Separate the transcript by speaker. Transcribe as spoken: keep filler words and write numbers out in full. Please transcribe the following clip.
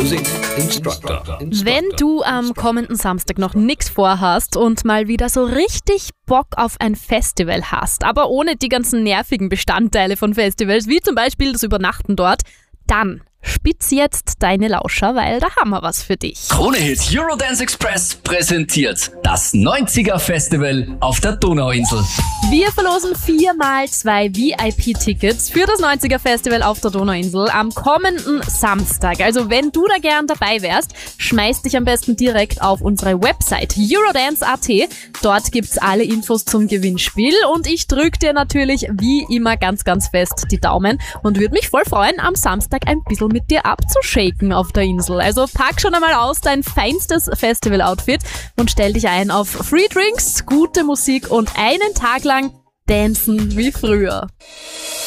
Speaker 1: Music Instructor.
Speaker 2: Wenn du am kommenden Samstag noch nichts vorhast und mal wieder so richtig Bock auf ein Festival hast, aber ohne die ganzen nervigen Bestandteile von Festivals, wie zum Beispiel das Übernachten dort, dann spitz jetzt deine Lauscher, weil da haben wir was für dich.
Speaker 3: Krone-Hit Eurodance Express präsentiert das neunziger Festival auf der Donauinsel.
Speaker 2: Wir verlosen viermal zwei V I P-Tickets für das neunziger Festival auf der Donauinsel am kommenden Samstag. Also wenn du da gern dabei wärst, schmeiß dich am besten direkt auf unsere Website eurodance punkt a t. Dort gibt's alle Infos zum Gewinnspiel und ich drück dir natürlich wie immer ganz, ganz fest die Daumen und würde mich voll freuen, am Samstag ein bisschen mit dir abzushaken auf der Insel. Also pack schon einmal aus dein feinstes Festival-Outfit und stell dich ein auf Free Drinks, gute Musik und einen Tag lang dancen wie früher.